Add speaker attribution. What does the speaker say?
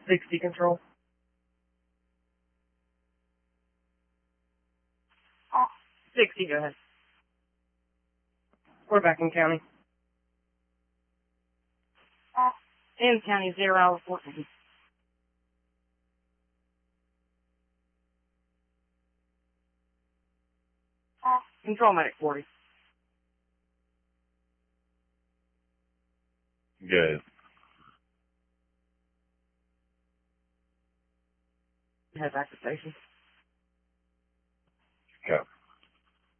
Speaker 1: 60 control.
Speaker 2: Oh.
Speaker 1: 60, go ahead. We're back in county.
Speaker 2: In county, 0 hour 14.
Speaker 1: Control medic 40.
Speaker 3: Good.
Speaker 1: Head back to station.
Speaker 3: Okay.